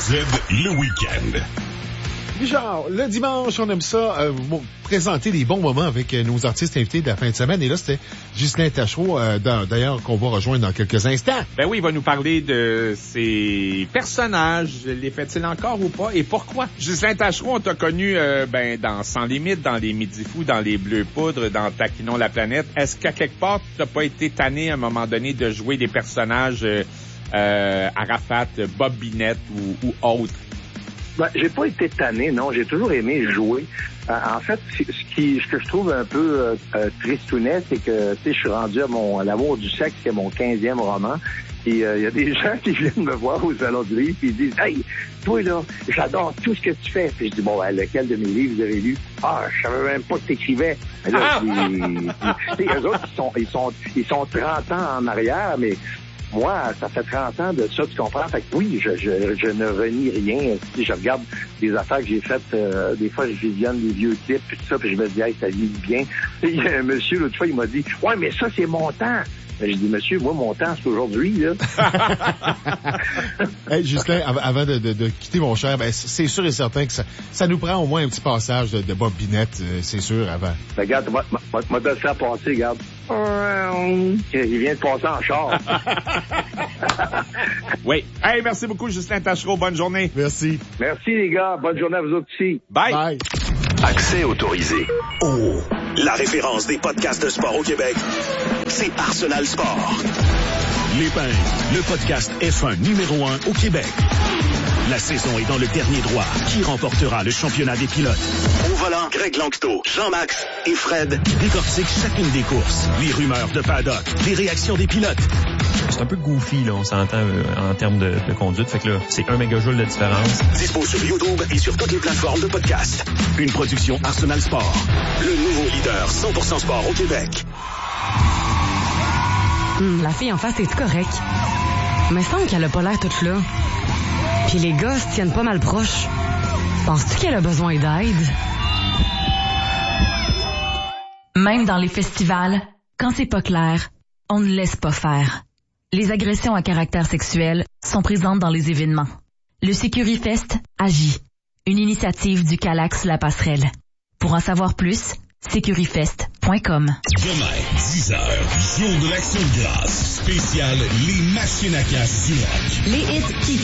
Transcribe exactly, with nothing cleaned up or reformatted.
Z, le week-end. Genre, le dimanche, on aime ça, euh, bon, présenter des bons moments avec euh, nos artistes invités de la fin de semaine. Et là, c'était Ghislain Tachereau, euh, d'ailleurs, qu'on va rejoindre dans quelques instants. Ben oui, il va nous parler de ses personnages. Les fait-il encore ou pas? Et pourquoi? Ghislain Tachereau, on t'a connu euh, ben dans Sans Limite, dans Les Midi Fous, dans Les Bleus Poudres, dans Taquinons la planète. Est-ce qu'à quelque part, t'as pas été tanné à un moment donné de jouer des personnages euh, euh, Arafat, Bob Binette ou, ou autres? Ben, j'ai pas été tanné, non. J'ai toujours aimé jouer. Euh, en fait, ce qui, ce que je trouve un peu euh, tristounet, c'est que, tu sais, je suis rendu à mon à L'amour du sexe, qui est mon quinzième roman. Et il euh, y a des gens qui viennent me voir au salon du livre, puis ils disent, hey, toi là, j'adore tout ce que tu fais. Puis je dis, bon, ben, lequel de mes livres vous avez lu? Ah, je savais même pas que t'écrivais. Mais là, puis, eux autres, ils sont, ils sont, ils sont trente ans en arrière, mais moi, ça fait trente ans de ça, tu comprends? Fait que oui, je, je, je ne renie rien. Si je regarde des affaires que j'ai faites, euh, des fois, je visionne des vieux clips, puis tout ça, puis je me dis, hey, ça vit bien. Il y a un monsieur, l'autre fois, il m'a dit, ouais, mais ça, c'est mon temps. J'ai dit, monsieur, moi, mon temps, c'est aujourd'hui, là. Hey, Ghislain, av- avant de, de, de quitter mon cher, ben, c'est sûr et certain que ça, ça nous prend au moins un petit passage de, de Bob Binette, euh, c'est sûr, avant. Ben, regarde, moi, moi, moi, de faire passer, regarde. Il vient de passer en char. Oui. Hey, merci beaucoup, Ghislain Tachereau. Bonne journée. Merci. Merci, les gars. Bonne journée à vous autres aussi. Bye. Bye. Accès autorisé. Oh, la référence des podcasts de sport au Québec, c'est Arsenal Sport. L'Épingle, le podcast F un numéro un au Québec. La saison est dans le dernier droit. Qui remportera le championnat des pilotes? Au volant, Greg Langto, Jean-Max et Fred décortiquent chacune des courses. Les rumeurs de paddock, les réactions des pilotes. C'est un peu goofy, là, on s'entend euh, en termes de, de conduite. Fait que là, c'est un mégajoule de différence. Dispo sur YouTube et sur toutes les plateformes de podcast. Une production Arsenal Sport. Le nouveau leader cent pour cent sport au Québec. Hum, la fille en face est correcte. Mais semble qu'elle a pas l'air toute là. Puis les gars se tiennent pas mal proches. Penses-tu qu'elle a besoin d'aide? Même dans les festivals, quand c'est pas clair, on ne laisse pas faire. Les agressions à caractère sexuel sont présentes dans les événements. Le Sécurifest agit. Une initiative du Calax La Passerelle. Pour en savoir plus, sécurifest point com. Demain, dix heures, jour de l'action de grâce. Spécial Les Machines à cash du rock. Les hits qui